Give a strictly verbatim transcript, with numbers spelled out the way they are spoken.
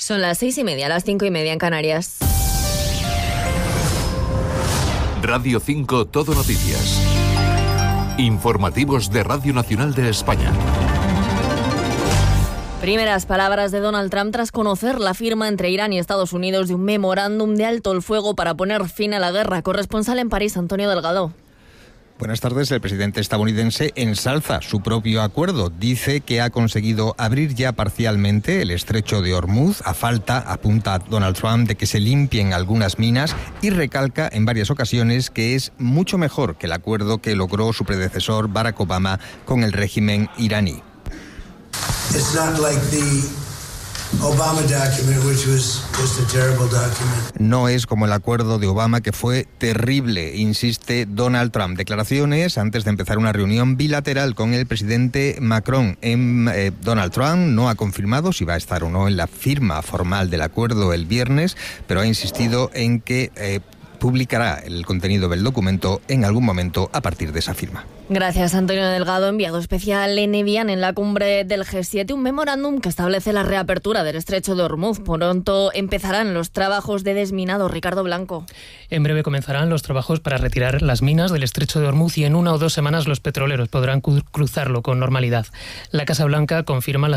Son las seis y media, las cinco y media en Canarias. Radio cinco Todo Noticias. Informativos de Radio Nacional de España. Primeras palabras de Donald Trump tras conocer la firma entre Irán y Estados Unidos de un memorándum de alto el fuego para poner fin a la guerra. Corresponsal en París, Antonio Delgado. Buenas tardes. El presidente estadounidense ensalza su propio acuerdo. Dice que ha conseguido abrir ya parcialmente el estrecho de Hormuz. A falta, apunta Donald Trump, de que se limpien algunas minas, y recalca en varias ocasiones que es mucho mejor que el acuerdo que logró su predecesor Barack Obama con el régimen iraní. It's not like the Obama document, which was just a terrible document. No es como el acuerdo de Obama, que fue terrible, insiste Donald Trump. Declaraciones antes de empezar una reunión bilateral con el presidente Macron. En, eh, Donald Trump no ha confirmado si va a estar o no en la firma formal del acuerdo el viernes, pero ha insistido en que eh, publicará el contenido del documento en algún momento a partir de esa firma. Gracias, Antonio Delgado. Enviado especial en Evian en la cumbre del G siete, un memorándum que establece la reapertura del estrecho de Hormuz. Pronto empezarán los trabajos de desminado. Ricardo Blanco. En breve comenzarán los trabajos para retirar las minas del estrecho de Hormuz y en una o dos semanas los petroleros podrán cruzarlo con normalidad. La Casa Blanca confirma la